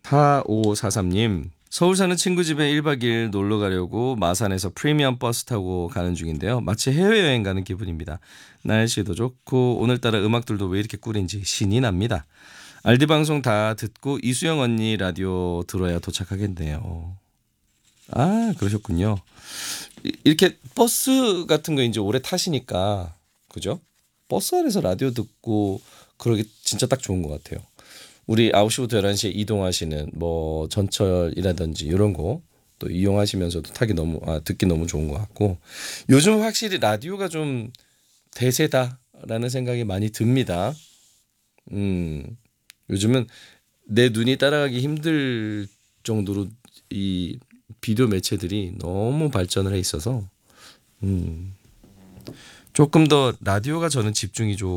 4543님, 서울 사는 친구 집에 1박 2일 놀러 가려고 마산에서 프리미엄 버스 타고 가는 중인데요. 마치 해외여행 가는 기분입니다. 날씨도 좋고 오늘따라 음악들도 왜 이렇게 꿀인지 신이 납니다. 알디 방송 다 듣고 이수영 언니 라디오 들어야 도착하겠네요. 아, 그러셨군요. 이렇게 버스 같은 거 이제 오래 타시니까 그죠? 버스 안에서 라디오 듣고 그러기 진짜 딱 좋은 것 같아요. 우리 9시부터 11시에 이동하시는 뭐 전철이라든지 이런 거 또 이용하시면서도 듣기 너무 좋은 것 같고 요즘 확실히 라디오가 좀 대세다라는 생각이 많이 듭니다. 요즘은 내 눈이 따라가기 힘들 정도로 이 비디오 매체들이 너무 발전을 해 있어서 조금 더 라디오가 저는 집중이 좀